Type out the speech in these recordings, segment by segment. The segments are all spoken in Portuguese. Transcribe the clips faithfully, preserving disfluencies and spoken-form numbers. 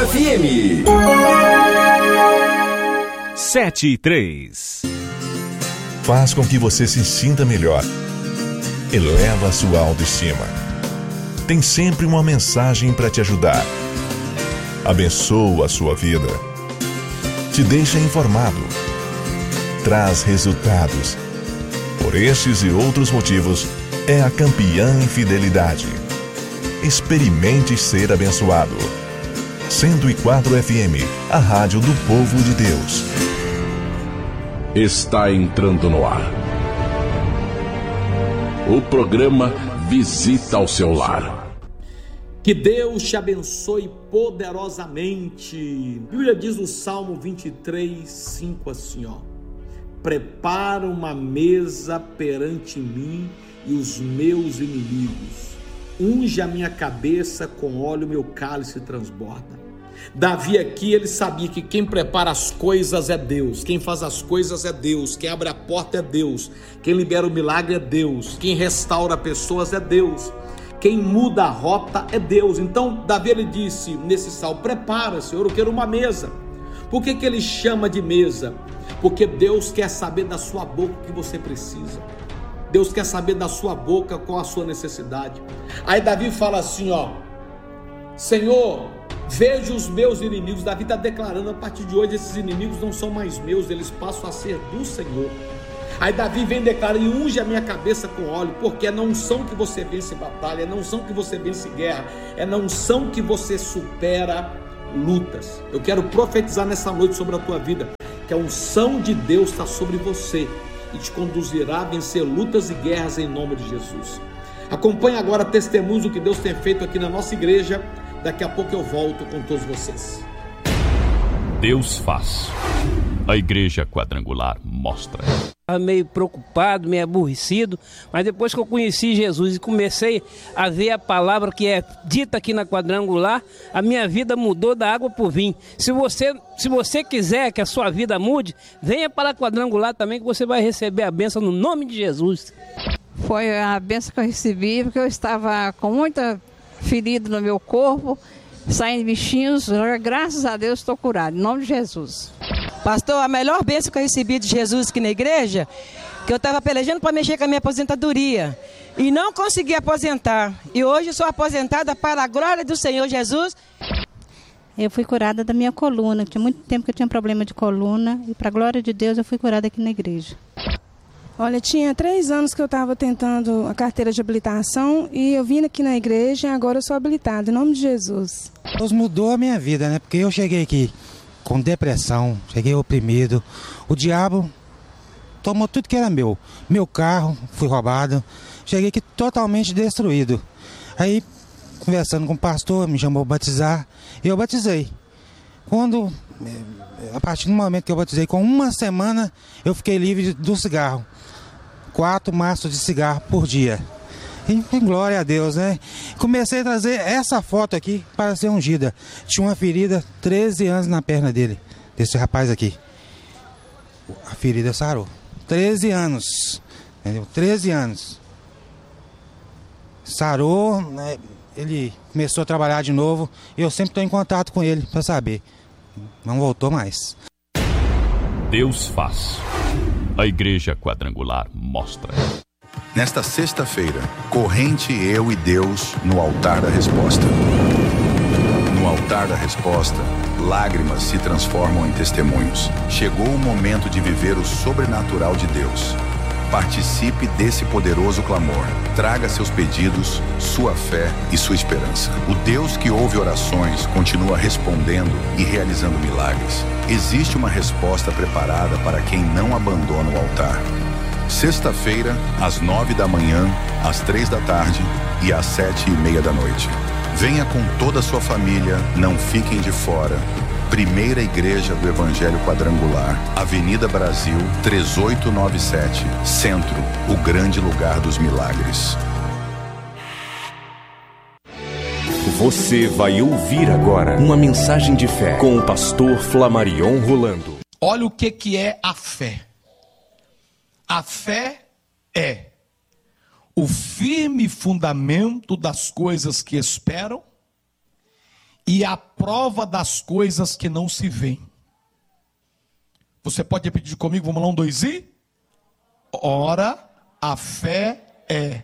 F M. sete e três. Faz com que você se sinta melhor. Eleva a sua autoestima. Tem sempre uma mensagem para te ajudar. Abençoa a sua vida. Te deixa informado. Traz resultados. Por estes e outros motivos, é a campeã em fidelidade. Experimente ser abençoado. cento e quatro F M, a rádio do povo de Deus. Está entrando no ar o programa Visita ao Seu Lar. Que Deus te abençoe poderosamente. A Bíblia diz no Salmo vinte e três, cinco assim, ó: prepara uma mesa perante mim e os meus inimigos. Unge a minha cabeça com óleo, meu cálice transborda. Davi aqui, ele sabia que quem prepara as coisas é Deus, quem faz as coisas é Deus, quem abre a porta é Deus, quem libera o milagre é Deus, quem restaura pessoas é Deus, quem muda a rota é Deus. Então Davi, ele disse nesse salmo: prepara, Senhor, eu quero uma mesa. Por que que ele chama de mesa? Porque Deus quer saber da sua boca o que você precisa. Deus quer saber da sua boca qual a sua necessidade. Aí Davi fala assim, ó: Senhor, veja os meus inimigos. Davi está declarando: a partir de hoje esses inimigos não são mais meus, eles passam a ser do Senhor. Aí Davi vem declarando: e unge a minha cabeça com óleo, porque é na unção que você vence batalha, é na unção que você vence guerra, é na unção que você supera lutas. Eu quero profetizar nessa noite sobre a tua vida, que a unção de Deus está sobre você e te conduzirá a vencer lutas e guerras em nome de Jesus. Acompanhe agora testemunhos do que Deus tem feito aqui na nossa igreja. Daqui a pouco eu volto com todos vocês. Deus faz. A Igreja Quadrangular mostra. Estava meio preocupado, meio aborrecido, mas depois que eu conheci Jesus e comecei a ver a palavra que é dita aqui na Quadrangular, a minha vida mudou da água para o vinho. Se você, se você quiser que a sua vida mude, venha para a Quadrangular também, que você vai receber a bênção no nome de Jesus. Foi a bênção que eu recebi, porque eu estava com muita ferida no meu corpo, saindo bichinhos. Graças a Deus estou curado, em nome de Jesus. Pastor, a melhor bênção que eu recebi de Jesus aqui na igreja, que eu estava pelejando para mexer com a minha aposentadoria e não consegui aposentar. E hoje sou aposentada para a glória do Senhor Jesus. Eu fui curada da minha coluna. Tinha muito tempo que eu tinha um problema de coluna e para a glória de Deus eu fui curada aqui na igreja. Olha, tinha três anos que eu estava tentando a carteira de habilitação e eu vim aqui na igreja e agora eu sou habilitada, em nome de Jesus. Deus mudou a minha vida, né? Porque eu cheguei aqui com depressão, cheguei oprimido. O diabo tomou tudo que era meu. Meu carro, fui roubado. Cheguei aqui totalmente destruído. Aí, conversando com o pastor, me chamou para batizar e eu batizei. Quando, a partir do momento que eu batizei, com uma semana, eu fiquei livre do cigarro. Quatro maços de cigarro por dia. E glória a Deus, né? Comecei a trazer essa foto aqui para ser ungida. Tinha uma ferida, treze anos na perna dele, desse rapaz aqui. A ferida sarou. treze anos, entendeu? treze anos. Sarou, né? Ele começou a trabalhar de novo. E eu sempre estou em contato com ele para saber. Não voltou mais. Deus faz. A Igreja Quadrangular mostra. Nesta sexta-feira, corrente eu e Deus no altar da resposta. No altar da resposta, lágrimas se transformam em testemunhos. Chegou o momento de viver o sobrenatural de Deus. Participe desse poderoso clamor. Traga seus pedidos, sua fé e sua esperança. O Deus que ouve orações continua respondendo e realizando milagres. Existe uma resposta preparada para quem não abandona o altar. Sexta-feira, às nove da manhã, às três da tarde e às sete e meia da noite. Venha com toda a sua família, não fiquem de fora. Primeira Igreja do Evangelho Quadrangular, Avenida Brasil, três oito nove sete, Centro, o grande lugar dos milagres. Você vai ouvir agora uma mensagem de fé com o pastor Flamarion Rolando. Olha o que, que é a fé. A fé é o firme fundamento das coisas que esperam e a prova das coisas que não se veem. Você pode repetir comigo? Vamos lá, um, dois e... Ora, a fé é...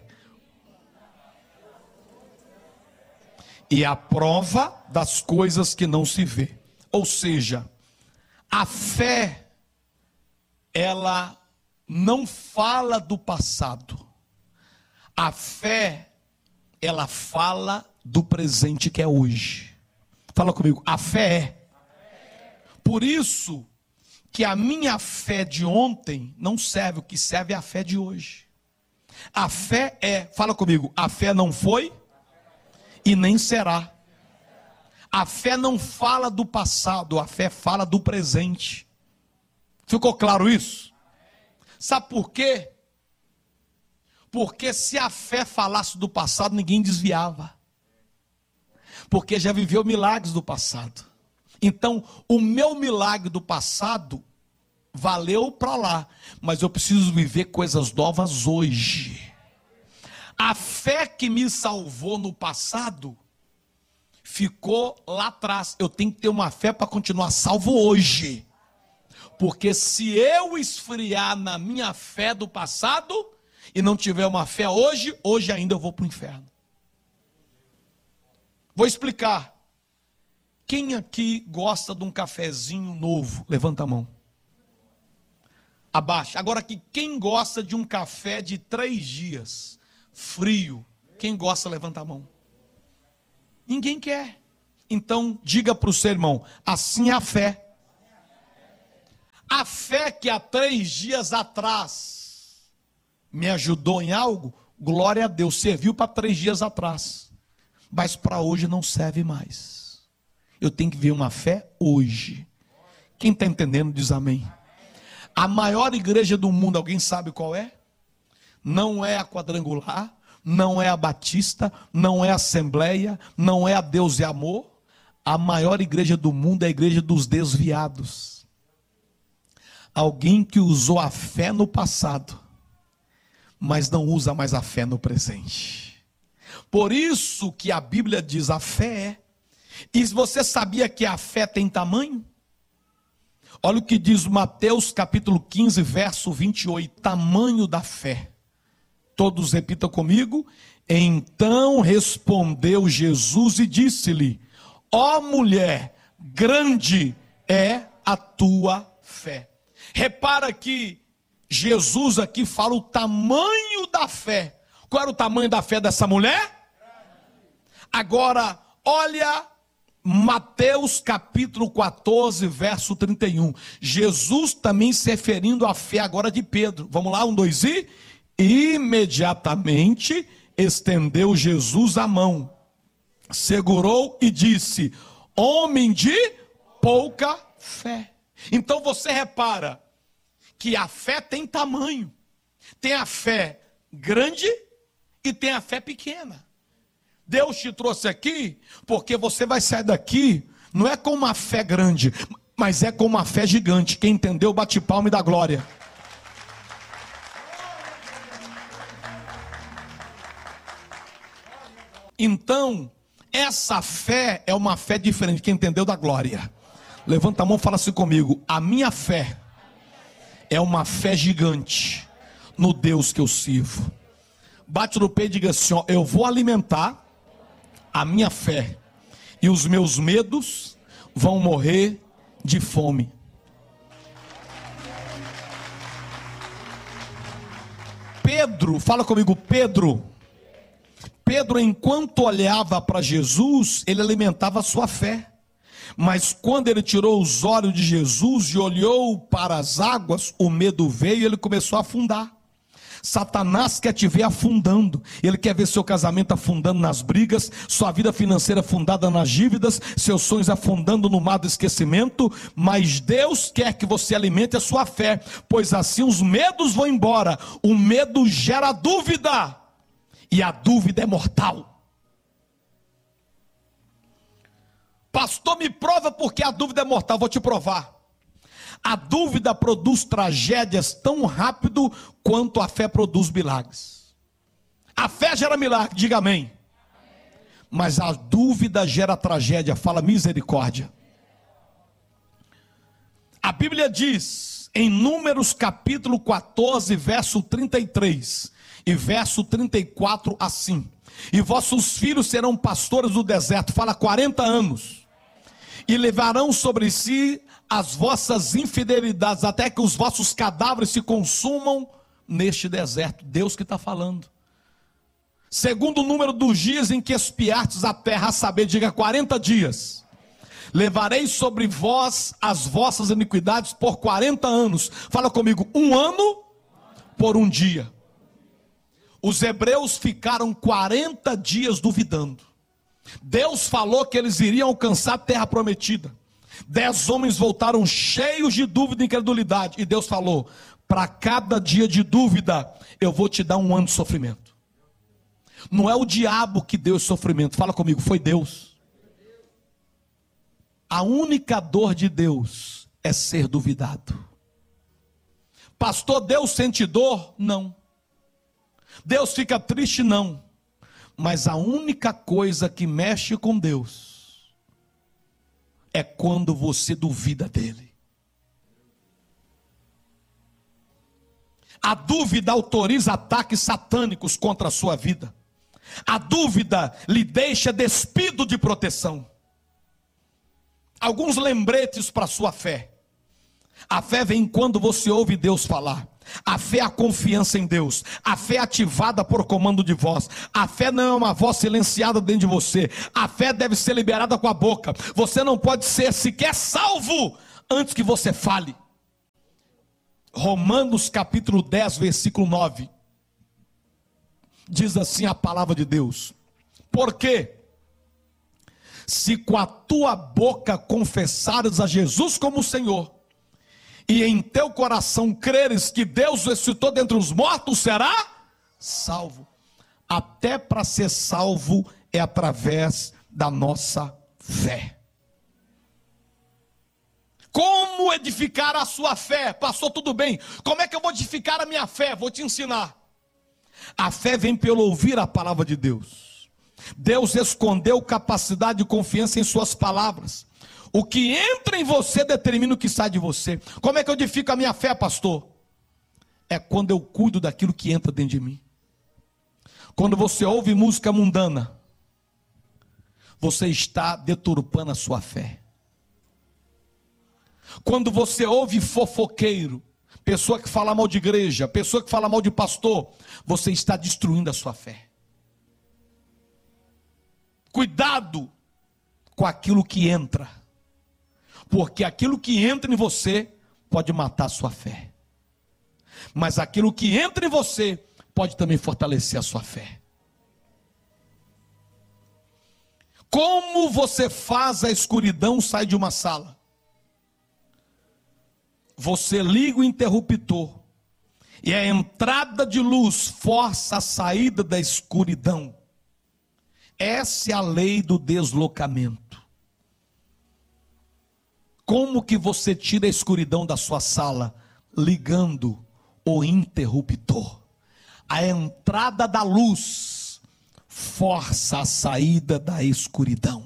E a prova das coisas que não se vê. Ou seja, a fé, ela não fala do passado. A fé, ela fala do presente que é hoje. Fala comigo, a fé é. Por isso que a minha fé de ontem não serve, o que serve é a fé de hoje. A fé é, fala comigo, a fé não foi e nem será. A fé não fala do passado, a fé fala do presente. Ficou claro isso? Sabe por quê? Porque se a fé falasse do passado, ninguém desviava. Porque já viveu milagres do passado. Então, o meu milagre do passado valeu para lá, mas eu preciso viver coisas novas hoje. A fé que me salvou no passado ficou lá atrás. Eu tenho que ter uma fé para continuar salvo hoje. Porque se eu esfriar na minha fé do passado e não tiver uma fé hoje, hoje ainda eu vou para o inferno. Vou explicar. Quem aqui gosta de um cafezinho novo? Levanta a mão. Abaixa. Agora aqui, quem gosta de um café de três dias, frio? Quem gosta, levanta a mão. Ninguém quer. Então, diga para o seu irmão, assim é a fé. A fé que há três dias atrás me ajudou em algo, glória a Deus, serviu para três dias atrás. Mas para hoje não serve mais. Eu tenho que ver uma fé hoje. Quem está entendendo diz amém. A maior igreja do mundo, alguém sabe qual é? Não é a Quadrangular, não é a Batista, não é a Assembleia, não é a Deus e Amor. A maior igreja do mundo é a igreja dos desviados. Alguém que usou a fé no passado, mas não usa mais a fé no presente. Por isso que a Bíblia diz a fé é. E você sabia que a fé tem tamanho? Olha o que diz Mateus capítulo quinze, verso vinte e oito. Tamanho da fé. Todos repitam comigo. Então respondeu Jesus e disse-lhe: ó mulher, grande é a tua fé. Repara que Jesus aqui fala o tamanho da fé. Qual era o tamanho da fé dessa mulher? Agora, olha Mateus capítulo quatorze, verso trinta e um. Jesus também se referindo à fé agora de Pedro. Vamos lá, um, dois e... Imediatamente estendeu Jesus a mão, segurou e disse: homem de pouca fé. Então você repara que a fé tem tamanho. Tem a fé grande e tem a fé pequena. Deus te trouxe aqui porque você vai sair daqui, não é com uma fé grande, mas é com uma fé gigante. Quem entendeu, bate palma e dá glória. Então, essa fé é uma fé diferente. Quem entendeu, dá glória. Levanta a mão e fala assim comigo: a minha fé é uma fé gigante no Deus que eu sirvo. Bate no pé e diga assim: ó, eu vou alimentar a minha fé e os meus medos vão morrer de fome. Pedro, fala comigo, Pedro. Pedro, enquanto olhava para Jesus, ele alimentava a sua fé. Mas quando ele tirou os olhos de Jesus e olhou para as águas, o medo veio e ele começou a afundar. Satanás quer te ver afundando. Ele quer ver seu casamento afundando nas brigas, sua vida financeira afundada nas dívidas, seus sonhos afundando no mar do esquecimento. Mas Deus quer que você alimente a sua fé, pois assim os medos vão embora. O medo gera dúvida, e a dúvida é mortal. Pastor, me prova porque a dúvida é mortal. Vou te provar. A dúvida produz tragédias tão rápido quanto a fé produz milagres. A fé gera milagre, diga amém. Mas a dúvida gera tragédia. Fala misericórdia. A Bíblia diz, em Números capítulo quatorze, verso trinta e três e verso trinta e quatro, assim: e vossos filhos serão pastores do deserto, fala quarenta anos, e levarão sobre si as vossas infidelidades, até que os vossos cadáveres se consumam neste deserto. Deus que está falando. Segundo o número dos dias em que espiastes a terra, a saber, diga quarenta dias. Levarei sobre vós as vossas iniquidades por quarenta anos. Fala comigo, um ano por um dia. Os hebreus ficaram quarenta dias duvidando. Deus falou que eles iriam alcançar a terra prometida. Dez homens voltaram cheios de dúvida e incredulidade. E Deus falou, para cada dia de dúvida, eu vou te dar um ano de sofrimento. Não é o diabo que deu esse sofrimento. Fala comigo, foi Deus. A única dor de Deus é ser duvidado. Pastor, Deus sente dor? Não. Deus fica triste? Não. Mas a única coisa que mexe com Deus é quando você duvida dele. A dúvida autoriza ataques satânicos contra a sua vida. A dúvida lhe deixa despido de proteção. Alguns lembretes para a sua fé. A fé vem quando você ouve Deus falar. A fé é a confiança em Deus. A fé é ativada por comando de voz. A fé não é uma voz silenciada dentro de você. A fé deve ser liberada com a boca. Você não pode ser sequer salvo antes que você fale. Romanos capítulo dez, versículo nove. Diz assim a palavra de Deus: porque se com a tua boca confessares a Jesus como Senhor, e em teu coração creres que Deus ressuscitou dentre os mortos, será salvo. Até para ser salvo é através da nossa fé. Como edificar a sua fé? Passou tudo bem. Como é que eu vou edificar a minha fé? Vou te ensinar. A fé vem pelo ouvir a palavra de Deus. Deus escondeu capacidade de confiança em suas palavras. O que entra em você determina o que sai de você. Como é que eu edifico a minha fé, pastor? É quando eu cuido daquilo que entra dentro de mim. Quando você ouve música mundana, você está deturpando a sua fé. Quando você ouve fofoqueiro, pessoa que fala mal de igreja, pessoa que fala mal de pastor, você está destruindo a sua fé. Cuidado com aquilo que entra, porque aquilo que entra em você pode matar a sua fé, mas aquilo que entra em você pode também fortalecer a sua fé. Como você faz a escuridão sair de uma sala? Você liga o interruptor e a entrada de luz força a saída da escuridão. Essa é a lei do deslocamento. Como que você tira a escuridão da sua sala? Ligando o interruptor. A entrada da luz força a saída da escuridão.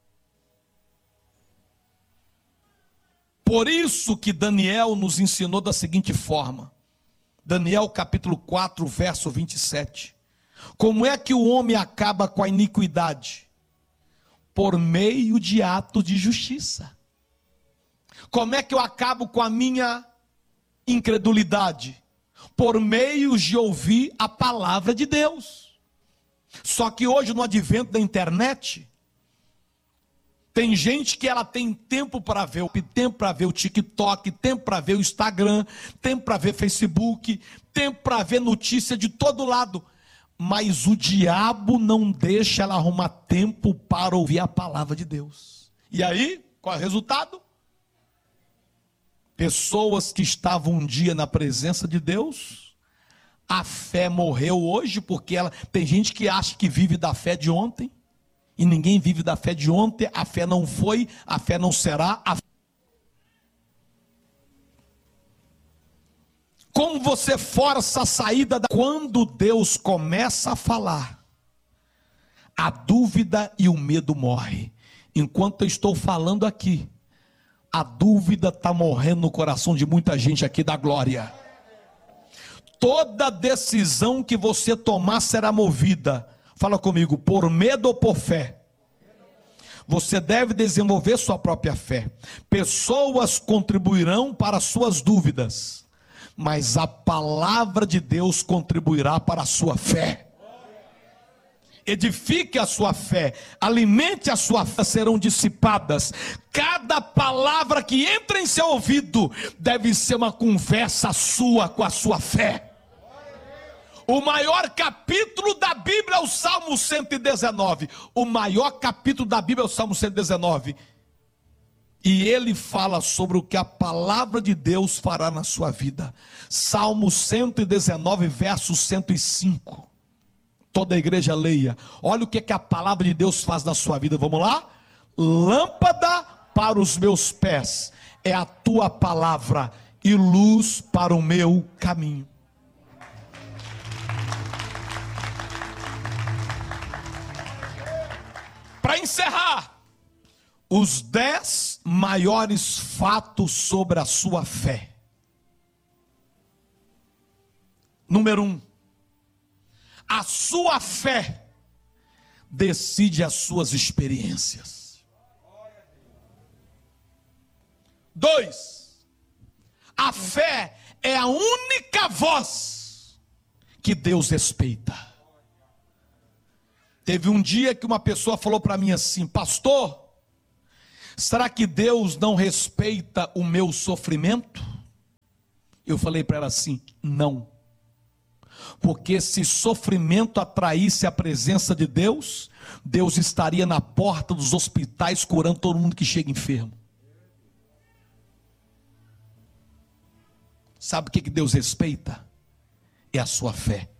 Por isso que Daniel nos ensinou da seguinte forma. Daniel capítulo quatro, verso vinte e sete. Como é que o homem acaba com a iniquidade? Por meio de atos de justiça. Como é que eu acabo com a minha incredulidade? Por meio de ouvir a palavra de Deus. Só que hoje no advento da internet, tem gente que ela tem tempo para ver, tempo para ver o TikTok, tempo para ver o Instagram, tempo para ver Facebook, tempo para ver notícia de todo lado. Mas o diabo não deixa ela arrumar tempo para ouvir a palavra de Deus. E aí, qual é o resultado? Pessoas que estavam um dia na presença de Deus, a fé morreu hoje, porque ela tem gente que acha que vive da fé de ontem. E ninguém vive da fé de ontem, a fé não foi, a fé não será. A... Como você força a saída da... Quando Deus começa a falar, a dúvida e o medo morrem. Enquanto eu estou falando aqui, a dúvida está morrendo no coração de muita gente aqui da glória. Toda decisão que você tomar será movida, fala comigo, por medo ou por fé. Você deve desenvolver sua própria fé. Pessoas contribuirão para suas dúvidas, mas a palavra de Deus contribuirá para a sua fé. Edifique a sua fé, alimente a sua fé, serão dissipadas. Cada palavra que entra em seu ouvido deve ser uma conversa sua com a sua fé. O maior capítulo da Bíblia é o Salmo cento e dezenove. O maior capítulo da Bíblia é o Salmo cento e dezenove. E ele fala sobre o que a palavra de Deus fará na sua vida. Salmo cento e dezenove, verso cento e cinco. Toda a igreja leia. Olha o que, que a palavra de Deus faz na sua vida. Vamos lá? Lâmpada para os meus pés é a tua palavra e luz para o meu caminho. Para encerrar, os dez maiores fatos sobre a sua fé. Número um, a sua fé decide as suas experiências. Dois, a fé é a única voz que Deus respeita. Teve um dia que uma pessoa falou para mim assim: pastor, será que Deus não respeita o meu sofrimento? Eu falei para ela assim: não. Porque se sofrimento atraísse a presença de Deus, Deus estaria na porta dos hospitais curando todo mundo que chega enfermo. Sabe o que Deus respeita? É a sua fé.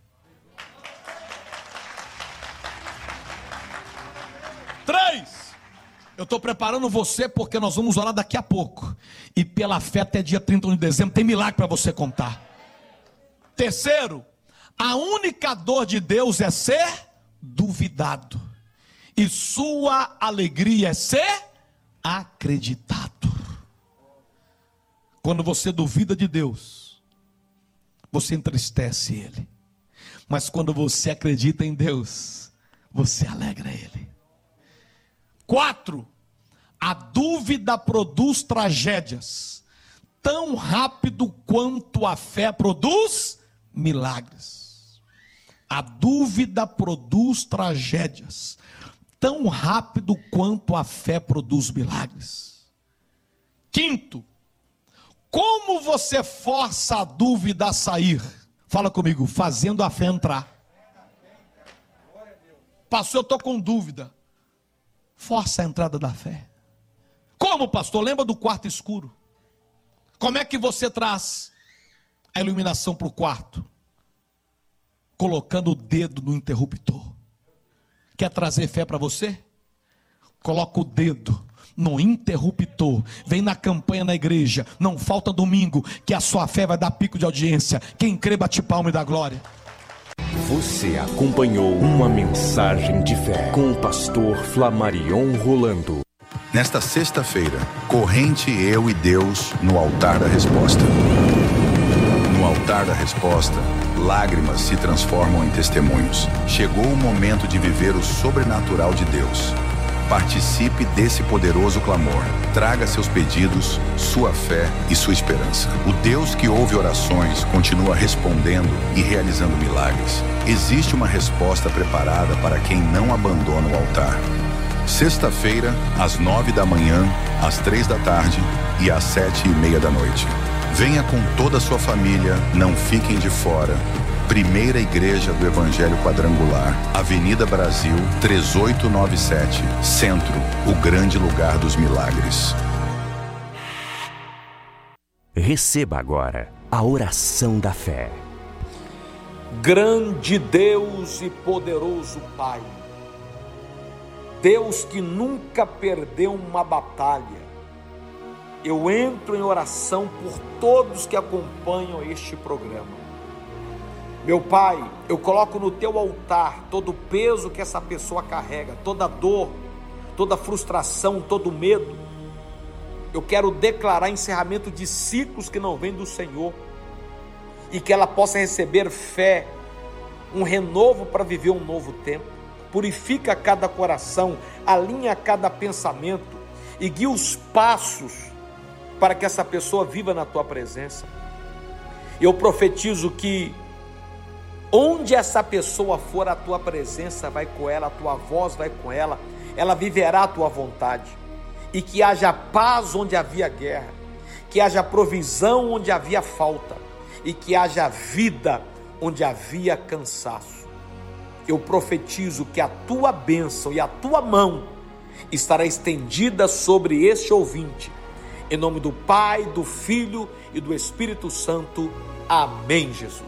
Três, eu estou preparando você porque nós vamos orar daqui a pouco. E pela fé até dia trinta e um de dezembro tem milagre para você contar. Terceiro, a única dor de Deus é ser duvidado. E sua alegria é ser acreditado. Quando você duvida de Deus, você entristece Ele. Mas quando você acredita em Deus, você alegra Ele. Quatro, a dúvida produz tragédias, tão rápido quanto a fé produz milagres. A dúvida produz tragédias, tão rápido quanto a fé produz milagres. Quinto, como você força a dúvida a sair? Fala comigo, fazendo a fé entrar. Pastor, eu estou com dúvida. Força a entrada da fé. Como, pastor? Lembra do quarto escuro? Como é que você traz a iluminação para o quarto? Colocando o dedo no interruptor. Quer trazer fé para você? Coloca o dedo no interruptor. Vem na campanha na igreja. Não falta domingo que a sua fé vai dar pico de audiência. Quem crê bate palma e dá glória. Você acompanhou uma mensagem de fé com o pastor Flamarion Rolando. Nesta sexta-feira, corrente eu e Deus no altar da resposta. No altar da resposta, lágrimas se transformam em testemunhos. Chegou o momento de viver o sobrenatural de Deus. Participe desse poderoso clamor. Traga seus pedidos, sua fé e sua esperança. O Deus que ouve orações continua respondendo e realizando milagres. Existe uma resposta preparada para quem não abandona o altar. Sexta-feira, às nove da manhã, às três da tarde e às sete e meia da noite. Venha com toda a sua família, não fiquem de fora. Primeira Igreja do Evangelho Quadrangular, Avenida Brasil, três oito nove sete, Centro, o grande lugar dos milagres. Receba agora a oração da fé. Grande Deus e poderoso Pai, Deus que nunca perdeu uma batalha, eu entro em oração por todos que acompanham este programa. Meu Pai, eu coloco no teu altar todo o peso que essa pessoa carrega, toda dor, toda frustração, todo medo. Eu quero declarar encerramento de ciclos que não vêm do Senhor e que ela possa receber fé, um renovo para viver um novo tempo. Purifica cada coração, alinha cada pensamento e guia os passos para que essa pessoa viva na tua presença. Eu profetizo que onde essa pessoa for, a tua presença vai com ela, a tua voz vai com ela, ela viverá a tua vontade. E que haja paz onde havia guerra, que haja provisão onde havia falta, e que haja vida onde havia cansaço. Eu profetizo que a tua bênção e a tua mão estará estendida sobre este ouvinte. Em nome do Pai, do Filho e do Espírito Santo. Amém, Jesus.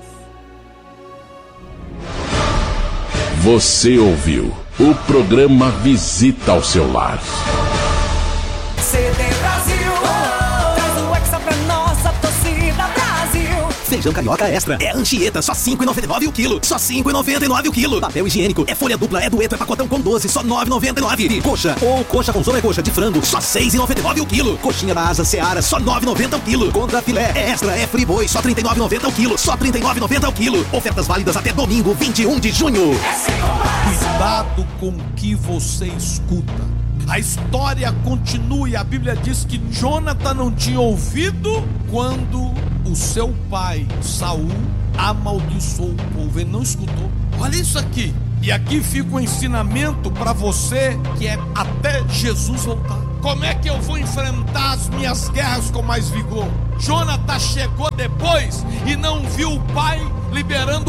Você ouviu o programa Visita ao Seu Lar. C D Brasil, oh, traz o Hexa pra nossa torcida Brasil. Feijão carioca extra é Anchieta, só cinco reais e noventa e nove centavos o quilo. Só cinco reais e noventa e nove centavos o quilo. Papel higiênico é folha dupla, é dueto, é pacotão com doze, só nove reais e noventa e nove centavos. E coxa ou coxa com sobrecoxa de frango, só seis reais e noventa e nove centavos o quilo. Coxinha da asa Seara, só nove reais e noventa centavos o quilo. Contra filé é extra, é friboi, só trinta e nove reais e noventa centavos o quilo. Só trinta e nove reais e noventa centavos o quilo. Ofertas válidas até domingo, vinte e um de junho. Cuidado com o que você escuta. A história continua e a Bíblia diz que Jonathan não tinha ouvido quando o seu pai, Saul, amaldiçoou o povo. Ele não escutou. Olha isso aqui. E aqui fica um ensinamento para você que é até Jesus voltar. Como é que eu vou enfrentar as minhas guerras com mais vigor? Jonathan chegou depois e não viu o pai liberando